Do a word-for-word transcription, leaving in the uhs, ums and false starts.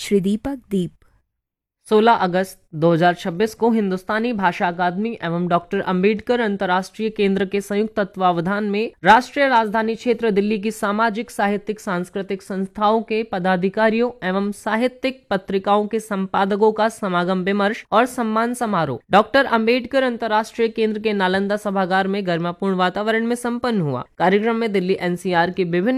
श्री दीपक दीप। सोलह अगस्त दो हज़ार छब्बीस को हिंदुस्तानी भाषा अकादमी एवं डॉक्टर अंबेडकर अंतर्राष्ट्रीय केंद्र के संयुक्त तत्वावधान में राष्ट्रीय राजधानी क्षेत्र दिल्ली की सामाजिक, साहित्यिक, सांस्कृतिक संस्थाओं के पदाधिकारियों एवं साहित्यिक पत्रिकाओं के संपादकों का समागम, विमर्श और सम्मान समारोह डॉक्टर अंबेडकर अंतर्राष्ट्रीय केंद्र के नालंदा सभागार में गर्मापूर्ण वातावरण में संपन्न हुआ। कार्यक्रम में दिल्ली एनसीआर के विभिन्न